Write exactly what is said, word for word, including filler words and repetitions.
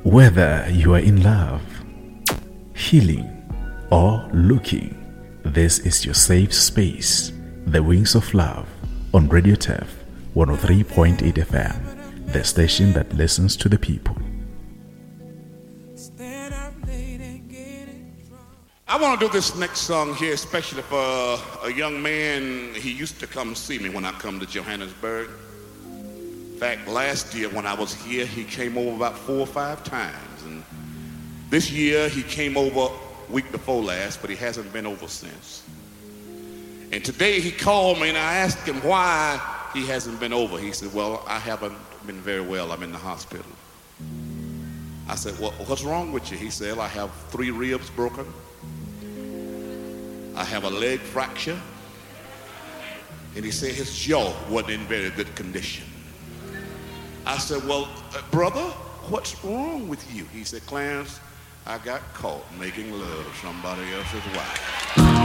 Whether you are in love, healing, or looking, this is your safe space. The Wings of Love on Radio T E F one oh three point eight F M, the station that listens to the people. I want to do this next song here, especially for a young man. He used to come see me when I come to Johannesburg. In fact, last year when I was here, he came over about four or five times. And this year, he came over week before last, but he hasn't been over since. And today he called me and I asked him why he hasn't been over. He said, well, I haven't been very well. I'm in the hospital. I said, well, what's wrong with you? He said, I have three ribs broken. I have a leg fracture. And he said his jaw wasn't in very good condition. I said, well, uh, brother, what's wrong with you? He said, Clarence, I got caught making love to somebody else's wife.